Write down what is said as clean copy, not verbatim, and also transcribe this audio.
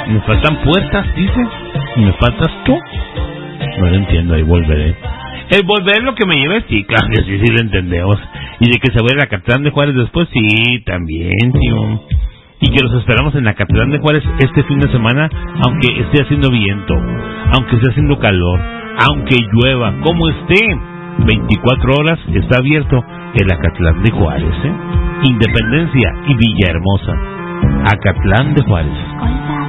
Me faltan puertas, dice. ¿Y me faltas tú? No lo entiendo, ahí volveré. El volver lo que me lleve, sí, claro que sí, sí lo entendemos. Y de que se vaya a la Catedral de Juárez después, sí, también, tío. Y que los esperamos en la Catedral de Juárez este fin de semana, aunque esté haciendo viento, aunque esté haciendo calor, aunque llueva, como esté. 24 horas está abierto en la Acatlán de Juárez, Independencia y Villahermosa. Acatlán de Juárez.